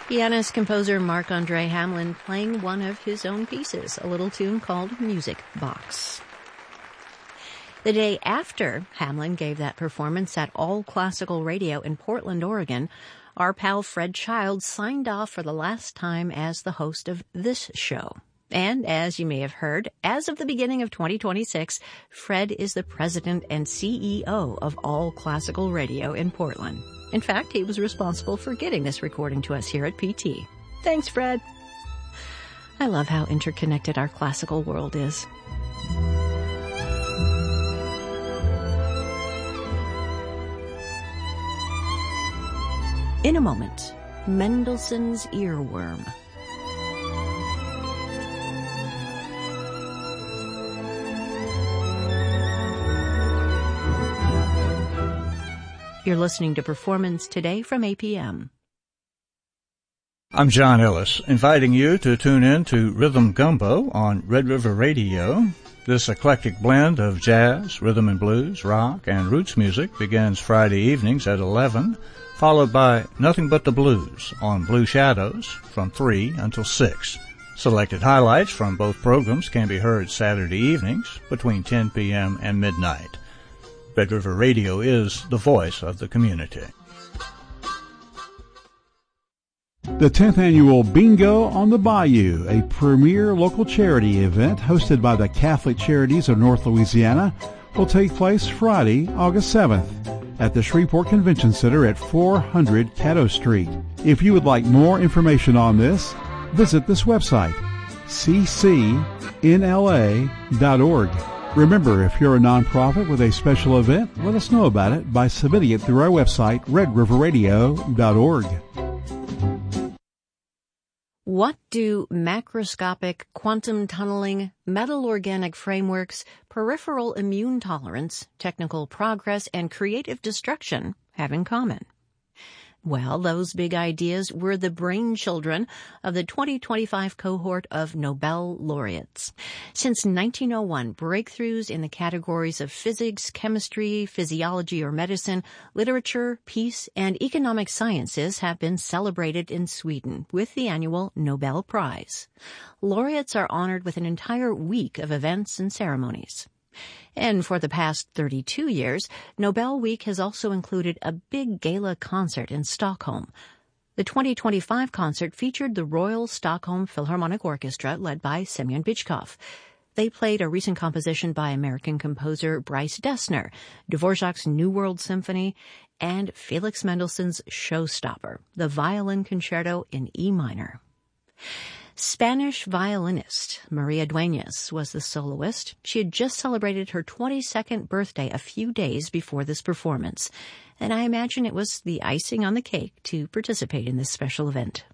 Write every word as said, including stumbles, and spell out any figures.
Pianist composer Marc-Andre Hamelin playing one of his own pieces, a little tune called Music Box. The day after Hamelin gave that performance at All Classical Radio in Portland, Oregon, our pal Fred Childs signed off for the last time as the host of this show. And as you may have heard, as of the beginning of twenty twenty-six, Fred is the president and C E O of All Classical Radio in Portland. In fact, he was responsible for getting this recording to us here at P T. Thanks, Fred. I love how interconnected our classical world is. In a moment, Mendelssohn's Earworm. You're listening to Performance Today from A P M. I'm John Ellis, inviting you to tune in to Rhythm Gumbo on Red River Radio. This eclectic blend of jazz, rhythm and blues, rock, and roots music begins Friday evenings at eleven, followed by Nothing But the Blues on Blue Shadows from three until six. Selected highlights from both programs can be heard Saturday evenings between ten p.m. and midnight. Red River Radio is the voice of the community. The tenth Annual Bingo on the Bayou, a premier local charity event hosted by the Catholic Charities of North Louisiana, will take place Friday, August seventh at the Shreveport Convention Center at four hundred Caddo Street. If you would like more information on this, visit this website, c c n l a dot org. Remember, if you're a nonprofit with a special event, let us know about it by submitting it through our website, red river radio dot org. What do macroscopic quantum tunneling, metal organic frameworks, peripheral immune tolerance, technical progress, and creative destruction have in common? Well, those big ideas were the brainchildren of the twenty twenty-five cohort of Nobel laureates. Since nineteen oh one, breakthroughs in the categories of physics, chemistry, physiology or medicine, literature, peace, and economic sciences have been celebrated in Sweden with the annual Nobel Prize. Laureates are honored with an entire week of events and ceremonies. And for the past thirty-two years, Nobel Week has also included a big gala concert in Stockholm. The twenty twenty-five concert featured the Royal Stockholm Philharmonic Orchestra led by Semyon Bychkov. They played a recent composition by American composer Bryce Dessner, Dvorak's New World Symphony, and Felix Mendelssohn's Showstopper, the Violin Concerto in E minor. Spanish violinist Maria Dueñas was the soloist. She had just celebrated her twenty-second birthday a few days before this performance, and I imagine it was the icing on the cake to participate in this special event.